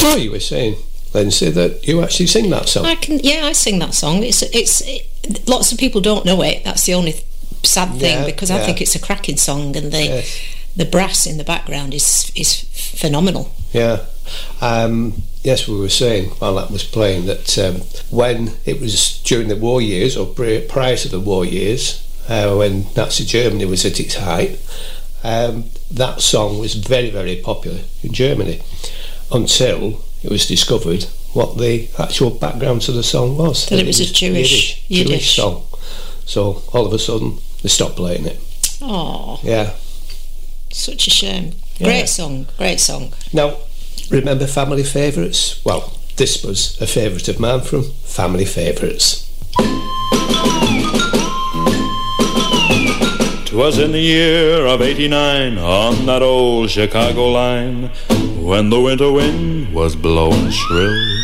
sure you were saying, Lindsay, that you actually sing that song? I sing that song. Lots of people don't know it. That's the only sad thing, because I think it's a cracking song, and the brass in the background is phenomenal. Yeah. Yes, we were saying while that was playing that when it was during the war years, or prior to the war years, when Nazi Germany was at its height, that song was very, very popular in Germany until it was discovered what the actual background to the song was. That it was a Yiddish song. So all of a sudden they stopped playing it. Oh. Yeah. Such a shame. Great song. Now, remember Family Favourites? Well, this was a favourite of mine from Family Favourites. 'Twas in the year of '89 on that old Chicago line, when the winter wind was blowing shrill.